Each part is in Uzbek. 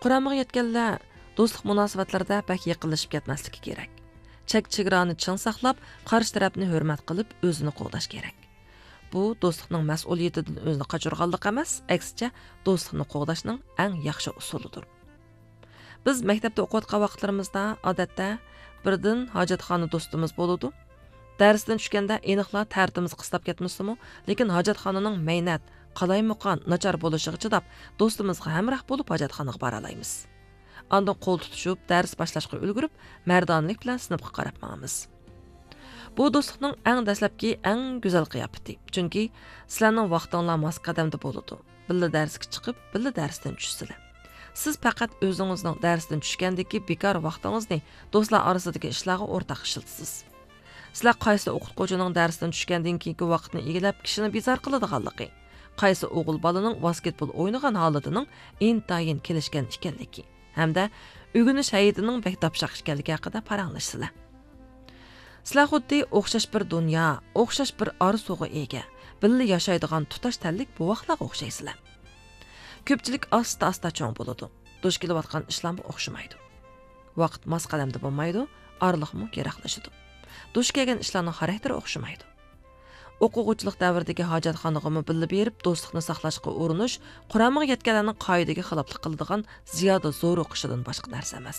Quramığa yetganlar do'stlik munosabatlarida bak yaqinlashib ketmasligi kerak. Chek-chegarani ching saqlab, qarshi tarafni hurmat qilib, o'zini qo'g'dash kerak. Bu do'stlikning mas'uliyatidan o'zini qochirganlik emas, aksicha do'stlikni qo'g'dashning eng yaxshi usulidir. Biz maktabda o'qiyotgan vaqtlarimizda odatda birdan hojatxona do'stimiz bo'ladi. Darsdan tushganda aniqla tartimiz qistab ketmasmi, lekin hojatxonaning maynat, qalaymuqon, nachar bo'lishiga chidab, do'stimizga hamroh bo'lib hojatxonaga bora olamiz. Ondan qo'l tutishib, dars boshlashga ulgurib, mardonlik bilan sinfga qarab boramiz. Bu do'stlikning eng dastlabki, eng go'zal qiyofati. Chunki sizlarning vaqtinglar mos qadamda bo'ladi. Billa darsga chiqib, billa darsdan tushsizlar. Siz faqat o'zingizning darsdan tushgandagi bekor vaqtingizni do'stlar orasidagi ishlarga o'rtaq ishlatasiz. Sizlar qaysi o'qituvchining darsdan tushgandan keyingi vaqtni egallab kishini bezor qiladiganligi, qaysi o'g'il bolaning basketbol o'ynagan holatining intayin kelishgan ekanligi hamda o'g'inish hayitining bek topshaq ekanligi haqida paranglashsizlar. Sizlar xuddi o'xshash bir dunyo, o'xshash bir orzuga ega, birga yashaydigan tutash tanlik buvoqlarga o'xshaysizlar. Ko'pchilik asta-asta cho'ng bo'ladi. Duch kelayotgan ishlarga o'xshamaydi. Vaqt mos qadamda bo'lmaydi, orliqmi keroqlashadi. Duch kelgan ishlarning xarakteri o'xshamaydi. O'quvchilik davridagi hojatxonaga birga berib do'stlikni saqlashga urinish, Qur'onga yetganlarning qoidaga xiloflik qiladigan ziyoda zo'r o'qishidan boshqa narsa emas.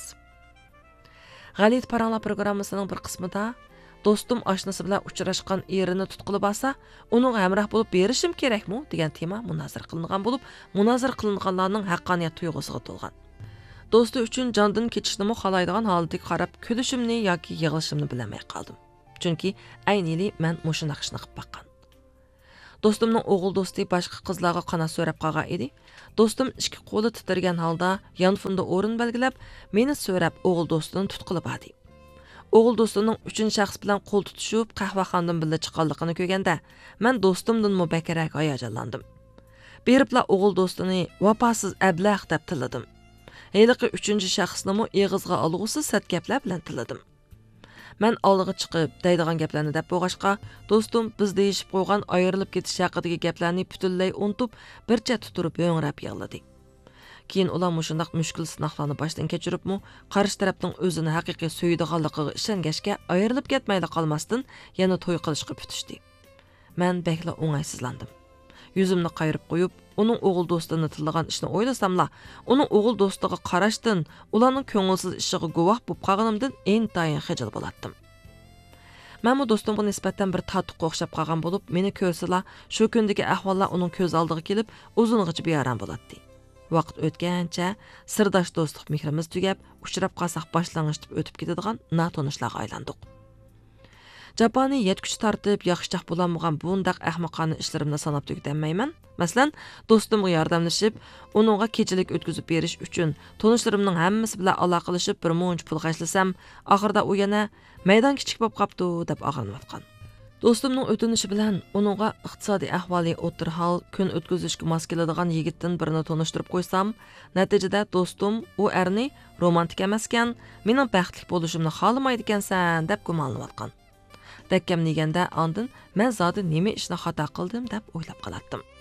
G'alit paranglar programmasining bir qismida do'stim oshnasi bilan uchrashgan erini tutqilib olsa, uning hamroh bo'lib berishim kerakmi degan tema munozara qilingan bo'lib, munozara qilinganlarning haqqoniyat tuyg'usiga to'lgan. Do'sti uchun jondan kechishni xohlaydigan holatga qarab, kulishimni yoki yig'ilishimni bilmay qoldim. Chunki aynili men mushuna qishni qilib baqqan. Do'stimning o'g'il do'sti boshqa qizlarga qanot so'rab qolgan edi. Do'stim ikki qo'li titirgan holda yonfunda o'rin belgilab, meni so'rab o'g'il do'stini tutqilib oldi. O'g'il do'stining 3-shaxs bilan qo'l tutishib, qahvaxonadan birga chiqqanligini ko'rganda, men do'stimdan mubakkarak hayajonlandim. Beribla o'g'il do'stini vafosiz ablah deb tiladim. Heliqi 3-shaxsni eg'izga olg'usiz sat gaplar bilan tiladim. Men oldiga chiqib, deydigan gaplarni deb bo'g'ashqa, do'stim biz deyishib qo'ygan ayrilib ketish haqidagi gaplarni butunlay unutib, bircha tuturib yo'ngrab yig'ladi. Keyin ular mushundaq mushkul sinoqlarni boshdan kechiribmi, qarshi tarafning o'zini haqiqiy so'ydiganligiga ishongashga ayrilib ketmaydi qolmasdan yana to'y qilishga putishdi. Men bekla o'ng'aysizlandim. Yuzimni qayirib qo'yib, uning o'g'il do'stini tillagan ishni o'ylasamla, uning o'g'il do'stiga qarashdan, ularning ko'ngilsiz ishiga guvoh bo'lib qolganimdan intayin xijil bo'latdim. Men bu do'stimga nisbatan bir tatbiqqa o'xshab qolgan bo'lib, meni ko'rsala, shu kundagi ahvollar uning ko'z oldiga kelib, uzungacha bearam bo'ladi. Vaqt o'tgancha sirdosh do'stlik mehrimiz tugab, uchrab qolsak boshlang'ich deb o'tib ketadigan notanishlarga aylandik. Japonni yetkuch tortib, yaxshichaq bo'lmagan bundaq ahmoqona ishlarimni sanab tugatanmayman. Masalan, do'stimga yordamlashib, uningga kechilik o'tkazib berish uchun tanishlarimning hammasi bilan aloqalashib bir munch pul qashlasam, oxirida u yana maydon kichik bo'lib qopti deb og'rinayotgan. Do'stimning o'tinishi bilan uningga iqtisodiy ahvoli o'tir hol kun o'tkazishga mos keladigan yigitdan birini tanishtirib qo'ysam, natijada do'stim u erni romantik emaskan, mening baxtli bo'lishimni xohlamaydi ekansan deb gumonlayotgan. Dakkam deganda ondan men zodi nima ishni xato qildim deb o'ylab qolatdim.